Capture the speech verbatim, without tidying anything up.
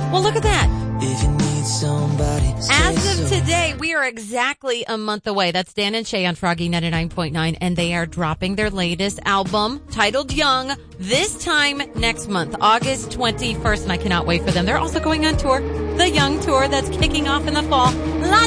Well, look at that. If you need somebody to say As of so. today, we are exactly a month away. That's Dan and Shay on Froggy ninety-nine point nine, and they are dropping their latest album titled Young this time next month, August twenty-first, and I cannot wait for them. They're also going on tour, the Young Tour that's kicking off in the fall.